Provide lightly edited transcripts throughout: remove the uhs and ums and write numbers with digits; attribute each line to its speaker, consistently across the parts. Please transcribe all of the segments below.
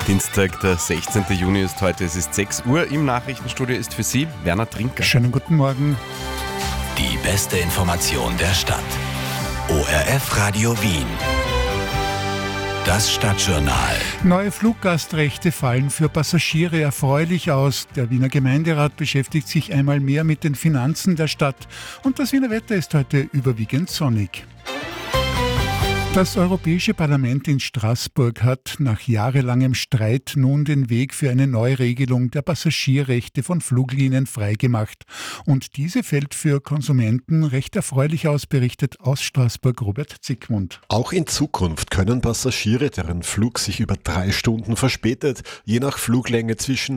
Speaker 1: Dienstag, der 16. Juni ist heute. Es ist 6 Uhr. Im Nachrichtenstudio ist für Sie Werner Trinker.
Speaker 2: Schönen guten Morgen.
Speaker 3: Die beste Information der Stadt. ORF Radio Wien. Das Stadtjournal.
Speaker 2: Neue Fluggastrechte fallen für Passagiere erfreulich aus. Der Wiener Gemeinderat beschäftigt sich einmal mehr mit den Finanzen der Stadt. Und das Wiener Wetter ist heute überwiegend sonnig. Das Europäische Parlament in Straßburg hat nach jahrelangem Streit nun den Weg für eine Neuregelung der Passagierrechte von Fluglinien freigemacht. Und diese fällt für Konsumenten recht erfreulich aus, berichtet aus Straßburg Robert Zickmund.
Speaker 4: Auch in Zukunft können Passagiere, deren Flug sich über 3 Stunden verspätet, je nach Fluglänge zwischen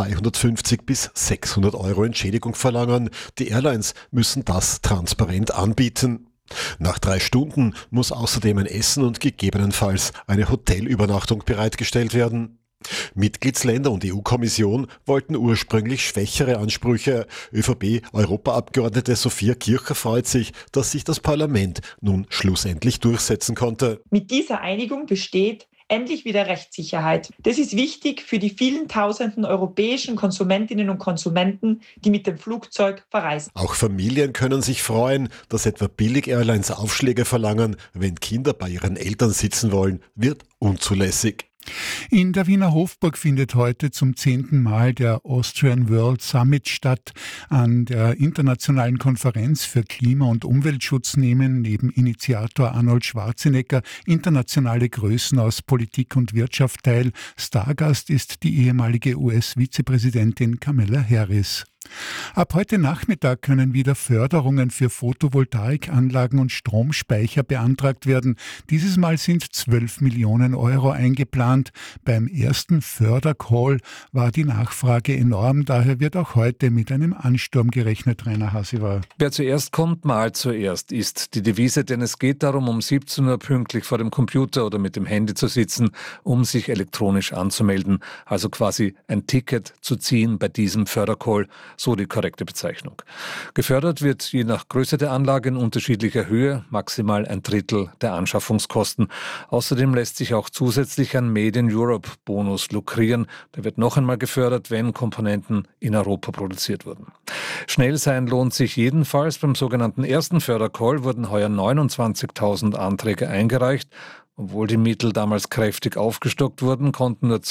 Speaker 4: 250 bis 600 Euro Entschädigung verlangen. Die Airlines müssen das transparent anbieten. Nach 3 Stunden muss außerdem ein Essen und gegebenenfalls eine Hotelübernachtung bereitgestellt werden. Mitgliedsländer und EU-Kommission wollten ursprünglich schwächere Ansprüche. ÖVP-Europaabgeordnete Sophia Kircher freut sich, dass sich das Parlament nun schlussendlich durchsetzen konnte.
Speaker 5: Mit dieser Einigung besteht endlich wieder Rechtssicherheit. Das ist wichtig für die vielen tausenden europäischen Konsumentinnen und Konsumenten, die mit dem Flugzeug verreisen.
Speaker 4: Auch Familien können sich freuen, dass etwa Billig-Airlines Aufschläge verlangen, wenn Kinder bei ihren Eltern sitzen wollen, wird unzulässig.
Speaker 2: In der Wiener Hofburg findet heute zum 10. Mal der Austrian World Summit statt. An der internationalen Konferenz für Klima- und Umweltschutz nehmen neben Initiator Arnold Schwarzenegger internationale Größen aus Politik und Wirtschaft teil. Stargast ist die ehemalige US-Vizepräsidentin Kamala Harris. Ab heute Nachmittag können wieder Förderungen für Photovoltaikanlagen und Stromspeicher beantragt werden. Dieses Mal sind 12 Millionen Euro eingeplant. Beim ersten Fördercall war die Nachfrage enorm, daher wird auch heute mit einem Ansturm gerechnet, Rainer Hasivar.
Speaker 6: Wer zuerst kommt, malt zuerst, ist die Devise, denn es geht darum, um 17 Uhr pünktlich vor dem Computer oder mit dem Handy zu sitzen, um sich elektronisch anzumelden, also quasi ein Ticket zu ziehen bei diesem Fördercall. So die korrekte Bezeichnung. Gefördert wird je nach Größe der Anlage in unterschiedlicher Höhe, maximal 1/3 der Anschaffungskosten. Außerdem lässt sich auch zusätzlich ein Made in Europe Bonus lukrieren. Der wird noch einmal gefördert, wenn Komponenten in Europa produziert wurden. Schnell sein lohnt sich jedenfalls. Beim sogenannten ersten Fördercall wurden heuer 29.000 Anträge eingereicht. Obwohl die Mittel damals kräftig aufgestockt wurden, konnten nur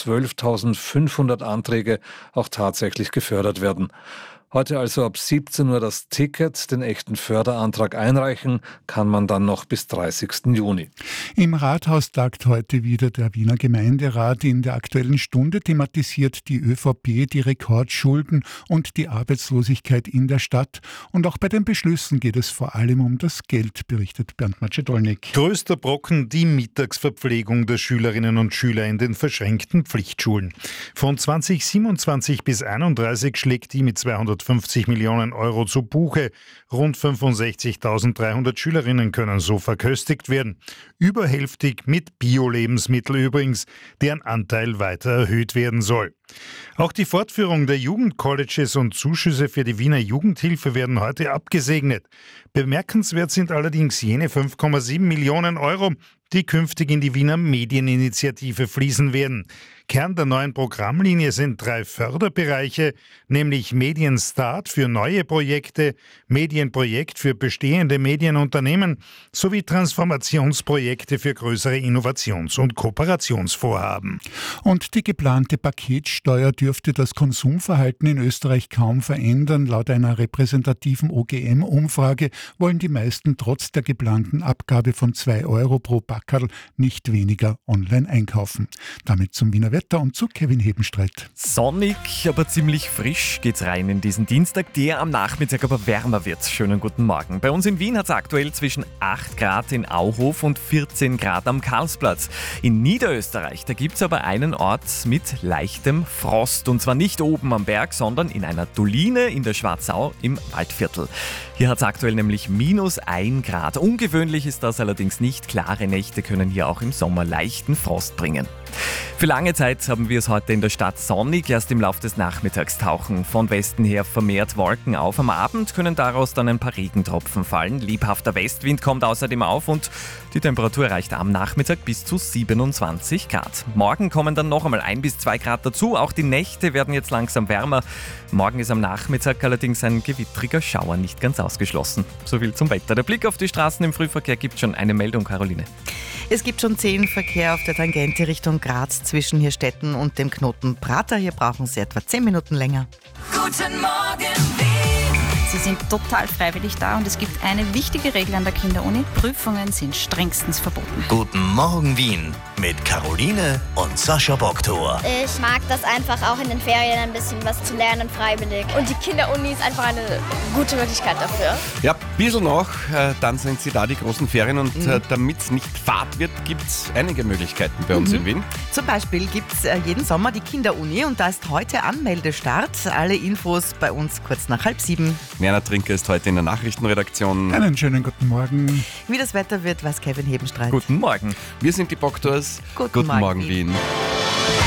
Speaker 6: 12.500 Anträge auch tatsächlich gefördert werden. Heute also ab 17 Uhr das Ticket, den echten Förderantrag einreichen, kann man dann noch bis 30. Juni.
Speaker 2: Im Rathaus tagt heute wieder der Wiener Gemeinderat. In der Aktuellen Stunde thematisiert die ÖVP die Rekordschulden und die Arbeitslosigkeit in der Stadt. Und auch bei den Beschlüssen geht es vor allem um das Geld, berichtet Bernd Macedolnik.
Speaker 7: Größter Brocken die Mittagsverpflegung der Schülerinnen und Schüler in den verschränkten Pflichtschulen. Von 2027 bis 31 schlägt die mit 250 Millionen Euro zu Buche. Rund 65.300 Schülerinnen können so verköstigt werden. Überhälftig mit Bio-Lebensmittel übrigens, deren Anteil weiter erhöht werden soll. Auch die Fortführung der Jugendcolleges und Zuschüsse für die Wiener Jugendhilfe werden heute abgesegnet. Bemerkenswert sind allerdings jene 5,7 Millionen Euro, die künftig in die Wiener Medieninitiative fließen werden. Kern der neuen Programmlinie sind 3 Förderbereiche, nämlich Medienstart für neue Projekte, Medienprojekt für bestehende Medienunternehmen sowie Transformationsprojekte für größere Innovations- und Kooperationsvorhaben.
Speaker 2: Und die geplante Paketsteuer dürfte das Konsumverhalten in Österreich kaum verändern. Laut einer repräsentativen OGM-Umfrage wollen die meisten trotz der geplanten Abgabe von 2 Euro pro Packerl nicht weniger online einkaufen. Damit zum Wiener Wetter und zu Kevin Hebenstreit.
Speaker 1: Sonnig, aber ziemlich frisch geht's rein in diesen Dienstag, der am Nachmittag aber wärmer wird. Schönen guten Morgen. Bei uns in Wien hat es aktuell zwischen 8 Grad in Auhof und 14 Grad am Karlsplatz. In Niederösterreich, da gibt es aber einen Ort mit leichtem Frost. Und zwar nicht oben am Berg, sondern in einer Doline in der Schwarzau im Waldviertel. Hier hat es aktuell nämlich -1 Grad. Ungewöhnlich ist das allerdings nicht. Klare Nächte können hier auch im Sommer leichten Frost bringen. Für lange Zeit haben wir es heute in der Stadt sonnig. Erst im Laufe des Nachmittags tauchen von Westen her vermehrt Wolken auf. Am Abend können daraus dann ein paar Regentropfen fallen. Lebhafter Westwind kommt außerdem auf und die Temperatur reicht am Nachmittag bis zu 27 Grad. Morgen kommen dann noch einmal 1 bis 2 Grad dazu. Auch die Nächte werden jetzt langsam wärmer. Morgen ist am Nachmittag allerdings ein gewittriger Schauer nicht ganz ausgeschlossen. Soviel zum Wetter. Der Blick auf die Straßen im Frühverkehr gibt schon eine Meldung, Caroline.
Speaker 8: Es gibt schon 10 Verkehr auf der Tangente Richtung Graz zwischen Hirstetten und dem Knoten Prater. Hier brauchen Sie etwa 10 Minuten länger.
Speaker 9: Guten Morgen, Wien! Sie sind total freiwillig da und es gibt eine wichtige Regel an der Kinderuni. Prüfungen sind strengstens verboten.
Speaker 3: Guten Morgen Wien mit Caroline und Sascha Boktor.
Speaker 10: Ich mag das einfach auch in den Ferien ein bisschen was zu lernen, freiwillig. Und die Kinderuni ist einfach eine gute Möglichkeit dafür.
Speaker 11: Ja, ein bisschen noch, dann sind sie da, die großen Ferien. Und damit es nicht fad wird, gibt es einige Möglichkeiten bei uns in Wien.
Speaker 8: Zum Beispiel gibt es jeden Sommer die Kinderuni und da ist heute Anmeldestart. Alle Infos bei uns kurz nach 6:30.
Speaker 11: Werner Trinker ist heute in der Nachrichtenredaktion.
Speaker 2: Einen schönen guten Morgen.
Speaker 8: Wie das Wetter wird, weiß Kevin Hebenstreit.
Speaker 1: Guten Morgen.
Speaker 11: Wir sind die Boktors.
Speaker 8: Guten
Speaker 11: Morgen
Speaker 8: Wien.
Speaker 11: Wien.